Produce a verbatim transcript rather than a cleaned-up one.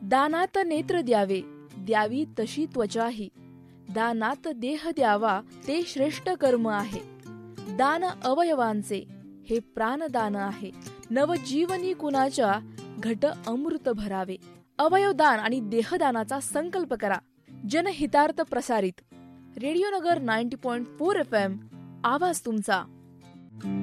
दानात नेत्र द्यावे, द्यावी तशी त्वचाही. दानात देह द्यावा, ते श्रेष्ठ कर्म आहे. दान अवयवांचे, हे प्राणदान आहे. नवजीवनी कुणाच्या, घट अमृत भरावे. अवयवदान आणि देहदानाचा संकल्प करा. जनहितार्थ प्रसारित रेडिओ नगर ninety point four F M. आवाज तुमचा.